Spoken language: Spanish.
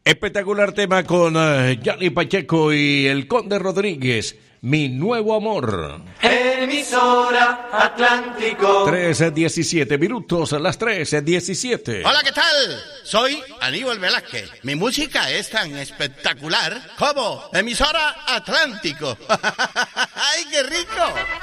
Espectacular tema con Johnny Pacheco y el Conde Rodríguez, Mi Nuevo Amor. Emisora Atlántico. 3:17 minutos, las 3:17. Hola, ¿qué tal? Soy Aníbal Velázquez. Mi música es tan espectacular como Emisora Atlántico. ¡Ay, qué rico!